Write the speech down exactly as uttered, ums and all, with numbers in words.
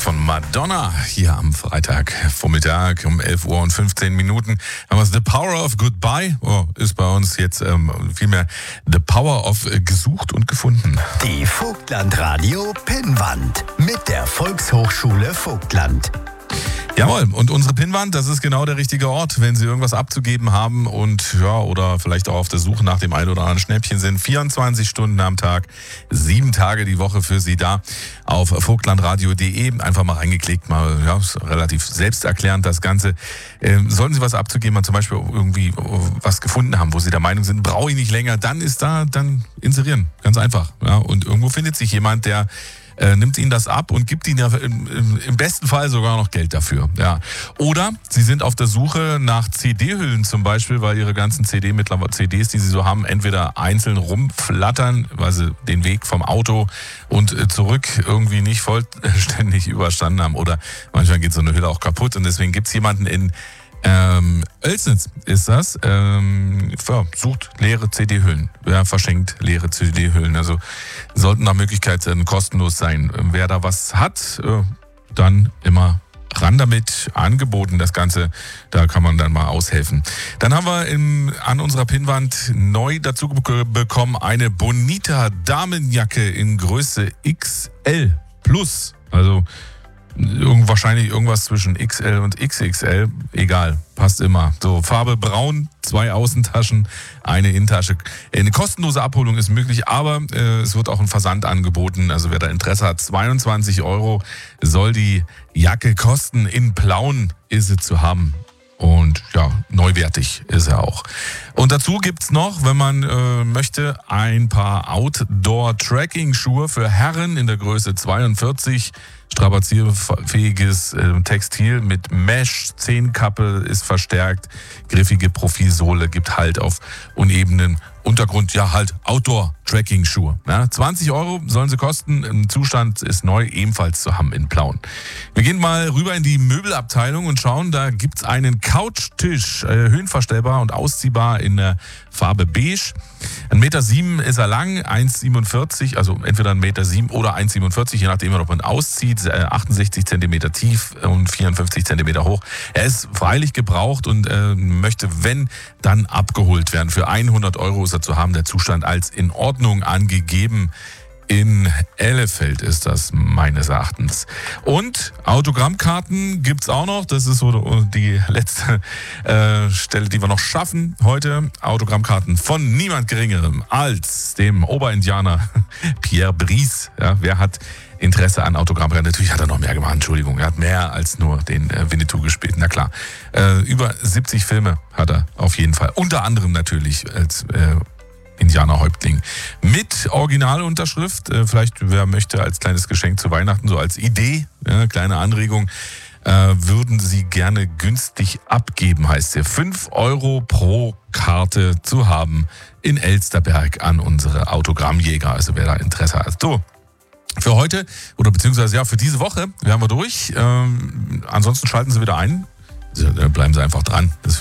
Musik von Madonna hier am Freitagvormittag um elf Uhr und fünfzehn Minuten. Haben wir The Power of Goodbye. Oh, ist bei uns jetzt ähm, vielmehr The Power of äh, gesucht und gefunden. Die Vogtland-Radio Pinnwand mit der Volkshochschule Vogtland. Jawohl, und unsere Pinnwand, das ist genau der richtige Ort, wenn Sie irgendwas abzugeben haben und ja, oder vielleicht auch auf der Suche nach dem einen oder anderen Schnäppchen sind. vierundzwanzig Stunden am Tag, sieben Tage die Woche für Sie da auf vogtlandradio punkt de. Einfach mal reingeklickt, mal ja, ist relativ selbsterklärend das Ganze. Ähm, sollten Sie was abzugeben haben, zum Beispiel irgendwie was gefunden haben, wo Sie der Meinung sind, brauche ich nicht länger, dann ist da, dann inserieren. Ganz einfach. Ja, und irgendwo findet sich jemand, der Äh, nimmt ihnen das ab und gibt ihnen ja im, im, im besten Fall sogar noch Geld dafür. Ja. Oder sie sind auf der Suche nach C D-Hüllen zum Beispiel, weil ihre ganzen C D mittlerweile C Ds, die sie so haben, entweder einzeln rumflattern, weil sie den Weg vom Auto und äh, zurück irgendwie nicht vollständig überstanden haben. Oder manchmal geht so eine Hülle auch kaputt und deswegen gibt es jemanden in Ähm, Oelsnitz ist das, ähm, ja, sucht leere C D-Hüllen, ja, verschenkt leere C D-Hüllen, also sollten nach Möglichkeit äh, kostenlos sein. Wer da was hat, äh, dann immer ran damit, angeboten das Ganze, da kann man dann mal aushelfen. Dann haben wir im, an unserer Pinnwand neu dazu bekommen eine Bonita Damenjacke in Größe X L plus, also Irgend, wahrscheinlich irgendwas zwischen X L und X X L. Egal, passt immer. So, Farbe braun, zwei Außentaschen, eine Innentasche. Eine kostenlose Abholung ist möglich, aber äh, es wird auch ein Versand angeboten. Also wer da Interesse hat, zweiundzwanzig Euro soll die Jacke kosten. In Plauen ist sie zu haben. Und ja, neuwertig ist er auch. Und dazu gibt's noch, wenn man äh, möchte, ein paar Outdoor-Tracking-Schuhe für Herren in der Größe zweiundvierzig. Strapazierfähiges äh, Textil mit Mesh, Zehenkappe ist verstärkt, griffige Profilsohle, gibt Halt auf unebenen Untergrund, ja halt Outdoor-Tracking-Schuhe. Ja, zwanzig Euro sollen sie kosten, im Zustand ist neu, ebenfalls zu haben in Plauen. Wir gehen mal rüber in die Möbelabteilung und schauen, da gibt's einen Couchtisch, äh, höhenverstellbar und ausziehbar in der Farbe beige. ein Meter sieben ist er lang, eins siebenundvierzig, also entweder ein Meter sieben oder eins siebenundvierzig, je nachdem, ob man auszieht, achtundsechzig Zentimeter tief und vierundfünfzig Zentimeter hoch. Er ist freilich gebraucht und äh, möchte, wenn, dann abgeholt werden. Für hundert Euro ist er zu haben, der Zustand als in Ordnung angegeben. In Elefeld ist das meines Erachtens. Und Autogrammkarten gibt's auch noch. Das ist so die letzte äh, Stelle, die wir noch schaffen heute. Autogrammkarten von niemand Geringerem als dem Oberindianer Pierre Brice. Ja, wer hat Interesse an Autogrammkarten? Natürlich hat er noch mehr gemacht. Entschuldigung, er hat mehr als nur den äh, Winnetou gespielt. Na klar. Äh, über siebzig Filme hat er auf jeden Fall. Unter anderem natürlich als äh, Indianerhäuptling mit Originalunterschrift. Äh, vielleicht, wer möchte, als kleines Geschenk zu Weihnachten, so als Idee, ja, kleine Anregung, äh, würden Sie gerne günstig abgeben, heißt es. fünf Euro pro Karte zu haben in Elsterberg an unsere Autogrammjäger. Also wer da Interesse hat. So, für heute oder beziehungsweise ja für diese Woche wären wir durch. Ähm, ansonsten schalten Sie wieder ein. Bleiben Sie einfach dran. Das